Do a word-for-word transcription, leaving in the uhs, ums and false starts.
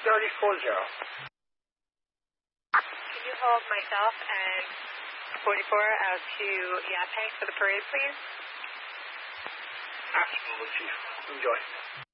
thirty-four zero. Can you hold myself and forty-four out to Yaphank for the parade, please? Absolutely, Chief. Enjoy.